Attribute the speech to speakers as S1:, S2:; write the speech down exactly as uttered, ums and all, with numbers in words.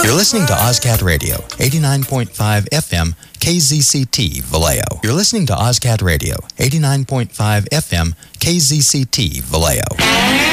S1: You're listening to OzCat Radio, eighty-nine point five F M, K Z C T, Vallejo. You're listening to OzCat Radio, eighty-nine point five F M, K Z C T, Vallejo.